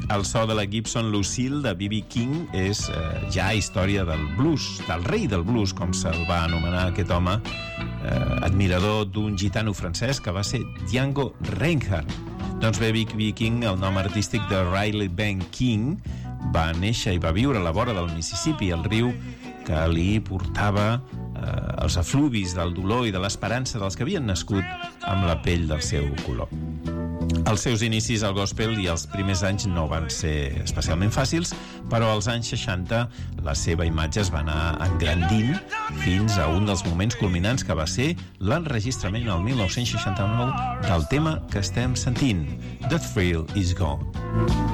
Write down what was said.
El so de la Gibson Lucille de B.B. King és ja història del blues, del rei del blues, com se'l va anomenar aquest home, admirador d'un gitano francès que va ser Django Reinhardt. Doncs B.B. King, el nom artístic de Riley Ben King, va néixer i va viure a la vora del Mississippi, el riu que li portava els efluvis del dolor i de l'esperança dels que havien nascut amb la pell del seu color. Els seus inicis al gospel i els primers anys no van ser especialment fàcils, però als anys 60 la seva imatge es va anar engrandint fins a un dels moments culminants que va ser l'enregistrament el 1969 del tema que estem sentint, The Thrill Is Gone.